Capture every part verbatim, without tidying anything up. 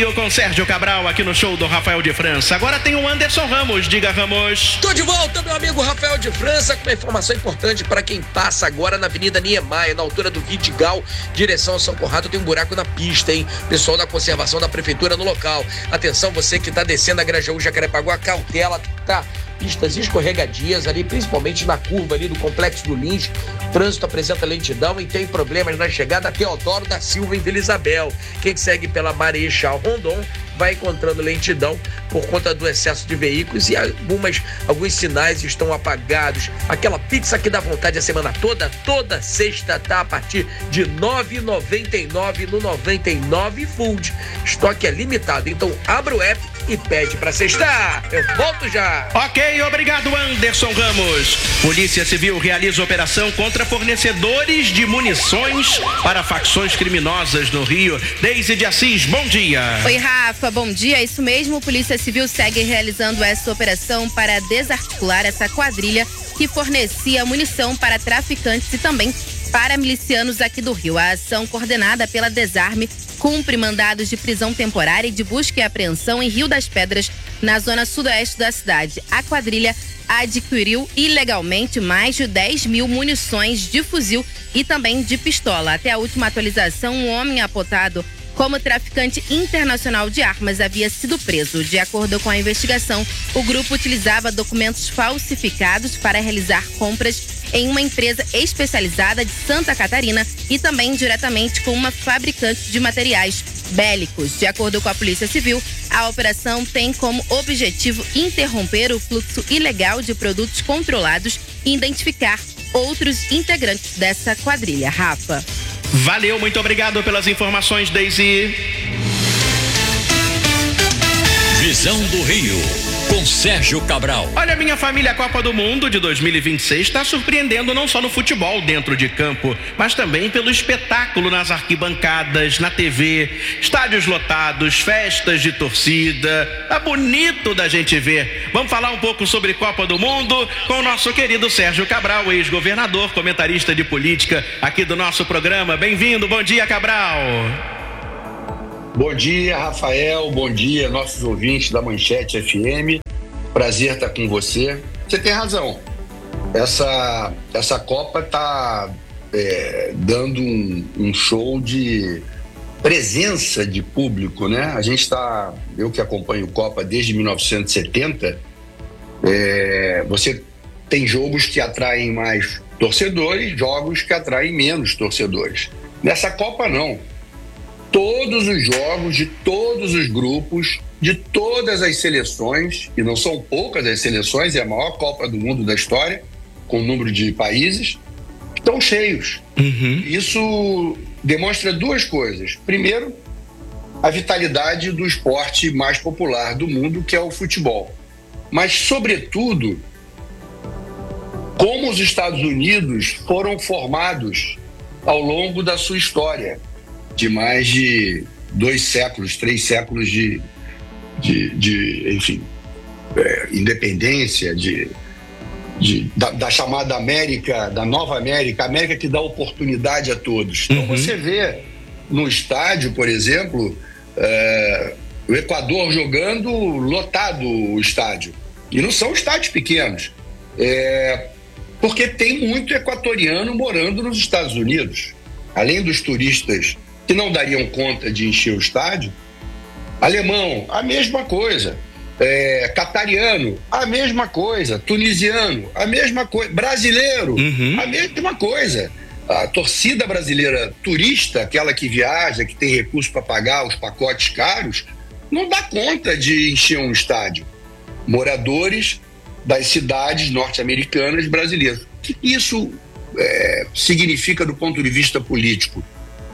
Com Sérgio Cabral aqui no show do Rafael de França. Agora tem o Anderson Ramos. Diga, Ramos. Tô de volta, meu amigo Rafael de França, com uma informação importante para quem passa agora na Avenida Niemeyer, na altura do Vidigal, direção ao São Conrado. Tem um buraco na pista, hein? Pessoal da conservação da prefeitura no local. Atenção, você que tá descendo a Grajaú, Jacarepaguá, cautela, tá? Pistas escorregadias ali, principalmente na curva ali do Complexo do Lins. Trânsito apresenta lentidão e tem problemas na chegada a Teodoro da Silva em Vila Isabel. Quem segue pela Marechal Rondon vai encontrando lentidão por conta do excesso de veículos e algumas, alguns sinais estão apagados. Aquela pizza que dá vontade a semana toda, toda sexta tá a partir de nove reais e noventa e nove centavos no noventa e nove Food. Estoque é limitado, então abra o app e pede pra sextar. Eu volto já. Ok, obrigado, Anderson Ramos. Polícia Civil realiza operação contra fornecedores de munições para facções criminosas no Rio. Deise de Assis, bom dia. Oi, Rafa, bom dia. Isso mesmo, Polícia Civil segue realizando essa operação para desarticular essa quadrilha que fornecia munição para traficantes e também para milicianos aqui do Rio. A ação, coordenada pela Desarme, cumpre mandados de prisão temporária e de busca e apreensão em Rio das Pedras, na zona sudoeste da cidade. A quadrilha adquiriu ilegalmente mais de dez mil munições de fuzil e também de pistola. Até a última atualização, um homem apontado como traficante internacional de armas havia sido preso. De acordo com a investigação, o grupo utilizava documentos falsificados para realizar compras em uma empresa especializada de Santa Catarina e também diretamente com uma fabricante de materiais bélicos. De acordo com a Polícia Civil, a operação tem como objetivo interromper o fluxo ilegal de produtos controlados e identificar outros integrantes dessa quadrilha. Rafa. Valeu, muito obrigado pelas informações, Deise. Visão do Rio, com Sérgio Cabral. Olha, minha família, a Copa do Mundo de dois mil e vinte e seis está surpreendendo não só no futebol dentro de campo, mas também pelo espetáculo nas arquibancadas, na T V, estádios lotados, festas de torcida. Tá bonito da gente ver. Vamos falar um pouco sobre Copa do Mundo com o nosso querido Sérgio Cabral, ex-governador, comentarista de política aqui do nosso programa. Bem-vindo, bom dia, Cabral. Bom dia, Rafael, bom dia, nossos ouvintes da Manchete F M. Prazer estar com você. Você tem razão. Essa, essa Copa está é, dando um, um show de presença de público, né? A gente está, eu que acompanho Copa desde mil novecentos e setenta, é, você tem jogos que atraem mais torcedores, jogos que atraem menos torcedores. Nessa Copa, não. Todos os jogos de todos os grupos, de todas as seleções, e não são poucas as seleções, é a maior Copa do Mundo da história, com o número de países, estão cheios. Uhum. Isso demonstra duas coisas. Primeiro, a vitalidade do esporte mais popular do mundo, que é o futebol. Mas, sobretudo, como os Estados Unidos foram formados ao longo da sua história, de mais de dois séculos, três séculos de, de, de enfim, é, independência, de, de, da, da chamada América, da Nova América, a América que dá oportunidade a todos. Então, uhum. Você vê no estádio, por exemplo, é, o Equador jogando lotado o estádio. E não são estádios pequenos, é, porque tem muito equatoriano morando nos Estados Unidos. Além dos turistas que não dariam conta de encher o estádio, alemão, a mesma coisa, é, catariano, a mesma coisa, tunisiano, a mesma coisa, brasileiro, uhum. a mesma coisa. A torcida brasileira turista, aquela que viaja, que tem recurso para pagar os pacotes caros, não dá conta de encher um estádio. Moradores das cidades norte-americanas brasileiras. O que isso é, significa do ponto de vista político?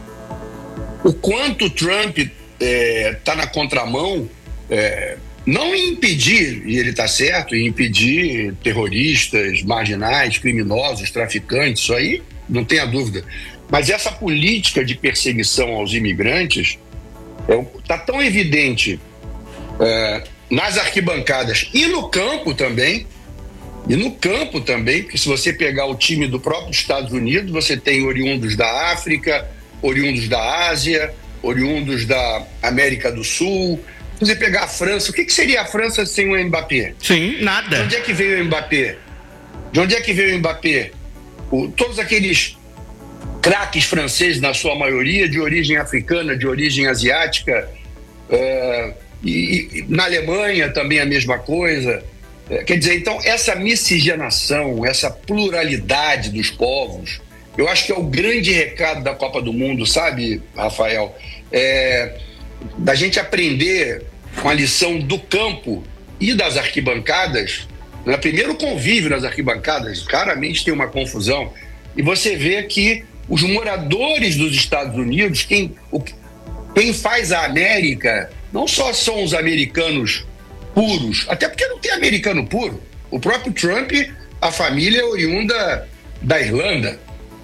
O quanto Trump está é, na contramão, é, não em impedir, e ele está certo, em impedir terroristas, marginais, criminosos, traficantes, isso aí não tenha dúvida. Mas essa política de perseguição aos imigrantes está é, tão evidente é, nas arquibancadas e no campo também, e no campo também, porque se você pegar o time do próprio Estados Unidos, você tem oriundos da África, oriundos da Ásia, oriundos da América do Sul. Se você pegar a França, o que, que seria a França sem o Mbappé? Sim, nada. De onde é que veio o Mbappé? De onde é que veio o Mbappé? O, todos aqueles craques franceses, na sua maioria, de origem africana, de origem asiática, é, e, e na Alemanha também a mesma coisa. É, quer dizer, então, essa miscigenação, essa pluralidade dos povos, eu acho que é o grande recado da Copa do Mundo, sabe, Rafael? É, da gente aprender com a lição do campo e das arquibancadas. Né? Primeiro, o convívio nas arquibancadas, claramente tem uma confusão. E você vê que os moradores dos Estados Unidos, quem, o, quem faz a América, não só são os americanos puros, até porque não tem americano puro. O próprio Trump, a família é oriunda da Irlanda.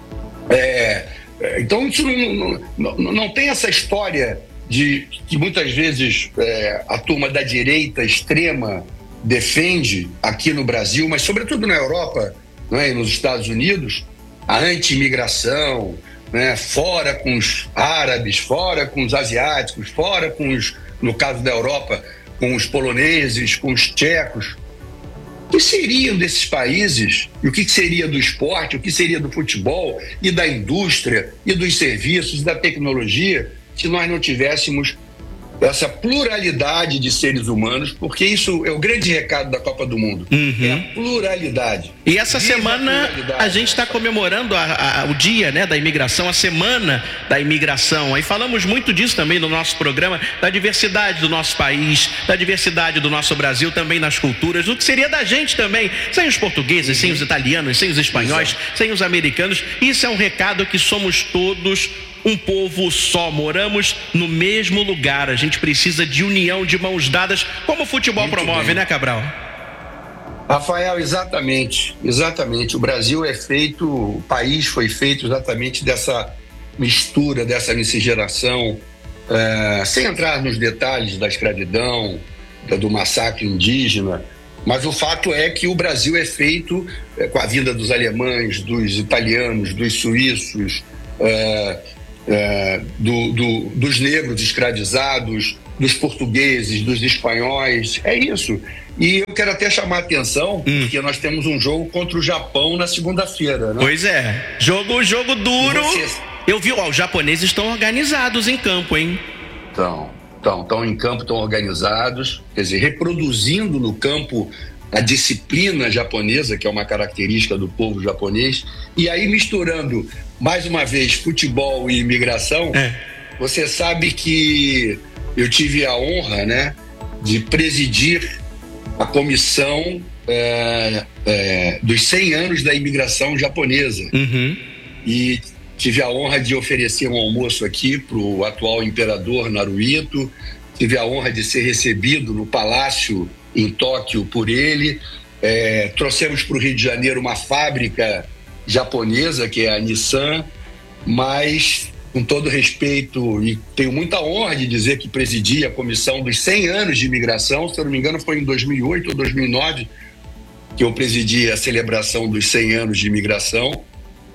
É, então, isso não, não, não, não tem essa história de que muitas vezes é, a turma da direita extrema defende aqui no Brasil, mas sobretudo na Europa, né, e nos Estados Unidos, a anti-imigração, né, fora com os árabes, fora com os asiáticos, fora com os, no caso da Europa, com os poloneses, com os tchecos. O que seriam desses países, e o que seria do esporte, o que seria do futebol e da indústria e dos serviços e da tecnologia se nós não tivéssemos essa pluralidade de seres humanos, porque isso é o grande recado da Copa do Mundo. Uhum. É a pluralidade. E essa Viva semana a, a gente está comemorando a, a, o dia, né, da imigração, a semana da imigração. Aí falamos muito disso também no nosso programa, da diversidade do nosso país, da diversidade do nosso Brasil, também nas culturas, do que seria da gente também, sem os portugueses, uhum. sem os italianos, sem os espanhóis, Exato. sem os americanos. Isso é um recado que somos todos um povo só, moramos no mesmo lugar, a gente precisa de união, de mãos dadas, como o futebol Muito promove, bem. né, Cabral? Rafael, exatamente, exatamente, o Brasil é feito, o país foi feito exatamente dessa mistura, dessa miscigenação, é, sem entrar nos detalhes da escravidão, do massacre indígena, mas o fato é que o Brasil é feito é, com a vinda dos alemães, dos italianos, dos suíços, é, É, do, do, dos negros escravizados, dos portugueses, dos espanhóis, é isso. E eu quero até chamar a atenção, hum. porque nós temos um jogo contra o Japão na segunda-feira, né? Pois é, jogo, jogo duro. Vocês... Eu vi, ó, os japoneses estão organizados em campo, hein? Estão, estão, estão em campo, estão organizados, quer dizer, reproduzindo no campo a disciplina japonesa, que é uma característica do povo japonês, e aí misturando, mais uma vez, futebol e imigração, é. Você sabe que eu tive a honra, né, de presidir a comissão é, é, dos cem anos da imigração japonesa. Uhum. E tive a honra de oferecer um almoço aqui para o atual imperador Naruhito, tive a honra de ser recebido no palácio em Tóquio por ele, é, trouxemos para o Rio de Janeiro uma fábrica japonesa, que é a Nissan, mas, com todo respeito, e tenho muita honra de dizer que presidi a comissão dos cem anos de imigração, se eu não me engano foi em dois mil e oito ou dois mil e nove que eu presidi a celebração dos cem anos de imigração,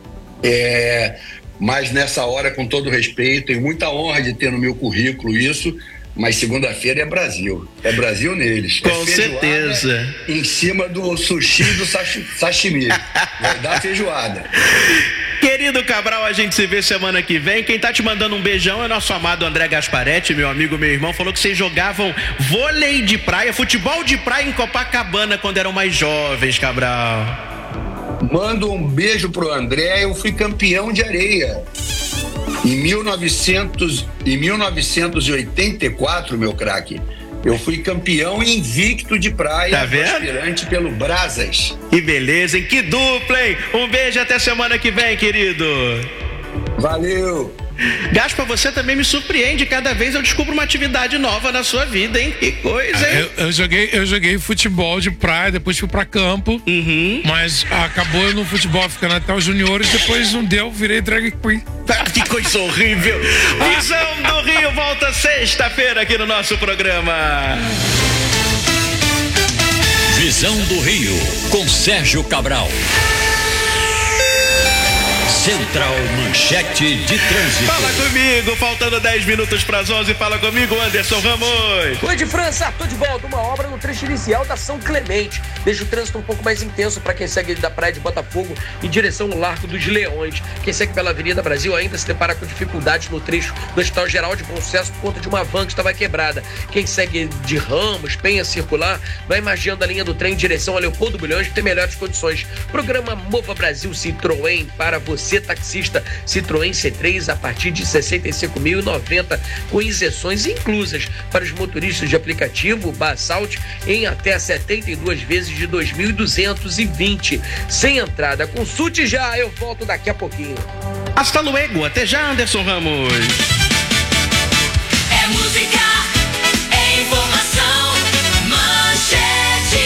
é, mas nessa hora, com todo respeito, tenho muita honra de ter no meu currículo isso. Mas segunda-feira é Brasil. É Brasil neles. Com é certeza. Em cima do sushi do sashimi. Vai dar feijoada. Querido Cabral, a gente se vê semana que vem. Quem tá te mandando um beijão é nosso amado André Gasparetti, meu amigo, meu irmão. Falou que vocês jogavam vôlei de praia, futebol de praia em Copacabana quando eram mais jovens, Cabral. Mando um beijo pro André. Eu fui campeão de areia. Em, mil e novecentos, em mil novecentos e oitenta e quatro, meu craque, eu fui campeão invicto de praia, tá vendo? Aspirante pelo Brasas. Que beleza, hein? Que dupla, hein? Um beijo até semana que vem, querido. Valeu. Gaspa, você também me surpreende. Cada vez eu descubro uma atividade nova na sua vida, hein? Que coisa, hein? Eu, eu, joguei, eu joguei futebol de praia, depois fui pra campo. Uhum. Mas acabou no futebol ficando até os juniores, depois não deu, virei drag queen. Que coisa horrível. Visão do Rio volta sexta-feira aqui no nosso programa. Visão do Rio, com Sérgio Cabral. Central Manchete de Trânsito. Fala comigo, faltando dez minutos para as onze. Fala comigo, Anderson Ramos. Oi, de França, tô de volta. Uma obra no trecho inicial da São Clemente. Deixa o trânsito um pouco mais intenso para quem segue da Praia de Botafogo em direção ao Largo dos Leões. Quem segue pela Avenida Brasil ainda se depara com dificuldades no trecho do Hospital Geral de Bom Sucesso por conta de uma van que estava quebrada. Quem segue de Ramos, Penha Circular, vai margeando a linha do trem em direção a Leopoldo Bulhões, que tem melhores condições. Programa Mova Brasil Citroën para você, taxista. Citroën C três a partir de sessenta e cinco mil e noventa, com isenções inclusas para os motoristas de aplicativo Basalt em até setenta e duas vezes de dois mil duzentos e vinte. Sem entrada. Consulte já, eu volto daqui a pouquinho. Hasta luego, até já, Anderson Ramos. É música, é informação, Manchete.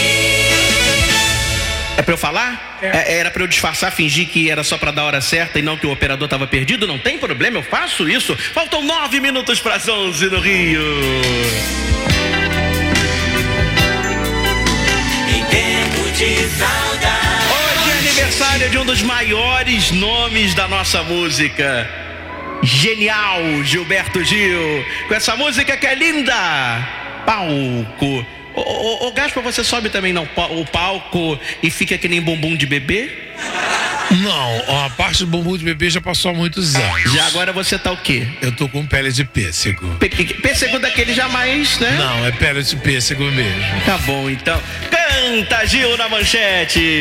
É pra eu falar? É. Era pra eu disfarçar, fingir que era só pra dar a hora certa e não que o operador tava perdido? Não tem problema, eu faço isso. Faltam nove minutos pras onze no Rio. Em tempo de saudade. Hoje é aniversário de um dos maiores nomes da nossa música. Genial, Gilberto Gil. Com essa música que é linda. Palco. Ô, ô, ô Gaspa, você sobe também não, o palco e fica que nem bumbum de bebê? Não, a parte do bumbum de bebê já passou há muitos anos. Já agora você tá o quê? Eu tô com pele de pêssego. P- pêssego daquele jamais, né? Não, é pele de pêssego mesmo. Tá bom, então. Canta, Gil, na Manchete.